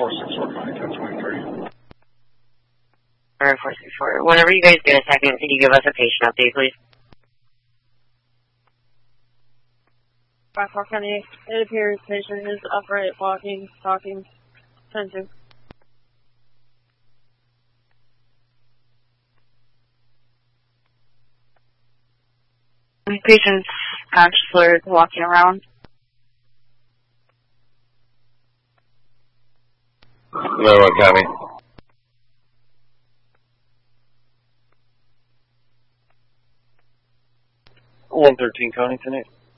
461 464. Whenever you guys get a second, can you give us a patient update, please? 54 County, it appears patient is upright, walking, talking, sensing. Patient's conscious alert, walking around. No one copy. 113 Connie tonight.